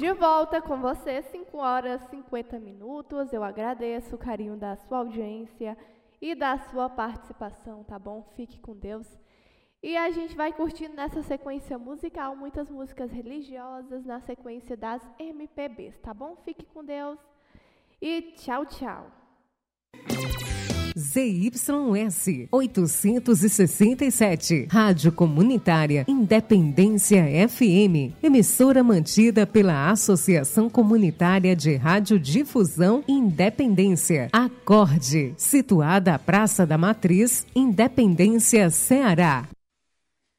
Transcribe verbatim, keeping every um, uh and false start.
de volta com você, cinco horas e cinquenta minutos. Eu agradeço o carinho da sua audiência e da sua participação, tá bom? Fique com Deus. E a gente vai curtindo nessa sequência musical muitas músicas religiosas na sequência das M P Bs, tá bom? Fique com Deus e tchau, tchau. Z Y S oitocentos e sessenta e sete, Rádio Comunitária Independência F M, emissora mantida pela Associação Comunitária de Radiodifusão Independência, Acorde, situada à Praça da Matriz, Independência, Ceará.